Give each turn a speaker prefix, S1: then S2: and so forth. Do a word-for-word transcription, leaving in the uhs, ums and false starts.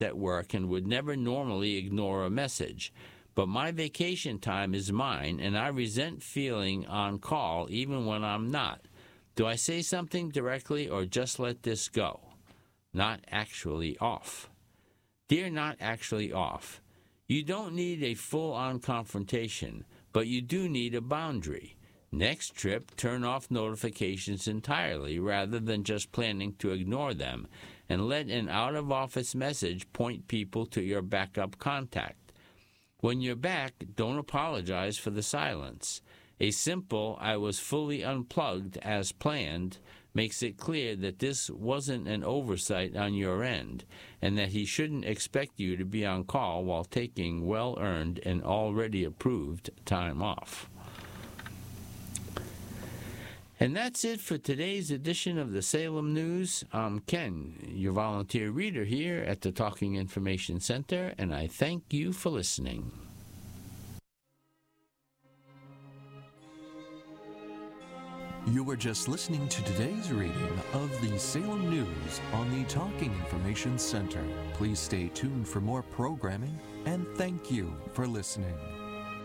S1: at work and would never normally ignore a message. But my vacation time is mine, and I resent feeling on call even when I'm not. Do I say something directly or just let this go? Not actually off. Dear Not Actually Off, you don't need a full-on confrontation, but you do need a boundary. Next trip, turn off notifications entirely rather than just planning to ignore them, and let an out-of-office message point people to your backup contact. When you're back, don't apologize for the silence. A simple, I was fully unplugged as planned, makes it clear that this wasn't an oversight on your end, and that he shouldn't expect you to be on call while taking well-earned and already approved time off. And that's it for today's edition of the Salem News. I'm Ken, your volunteer reader here at the Talking Information Center, and I thank you for listening.
S2: You were just listening to today's reading of the Salem News on the Talking Information Center. Please stay tuned for more programming, and thank you for listening.